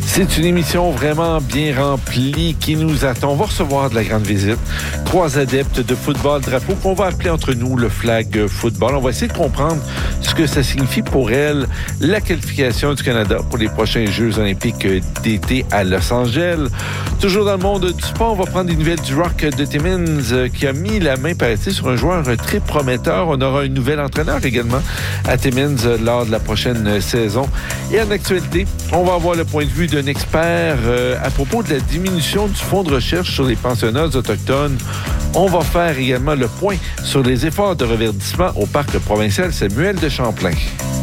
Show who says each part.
Speaker 1: C'est une émission vraiment bien remplie qui nous attend. On va recevoir de la grande visite. 3 adeptes de football drapeau qu'on va appeler entre nous le flag football. On va essayer de comprendre ce que ça signifie pour elles, la qualification du Canada pour les prochains Jeux olympiques d'été à Los Angeles. Toujours dans le monde du sport, on va prendre des nouvelles du Rock de Timmins qui a mis la main, paraît-il, sur un joueur très prometteur. On aura un nouvel entraîneur également à Timmins lors de la prochaine saison. Et en actualité, on va avoir le point de vue d'un expert à propos de la diminution du fonds de recherche sur les pensionnats autochtones. On va faire également le point sur les efforts de reverdissement au parc provincial Samuel de Champlain.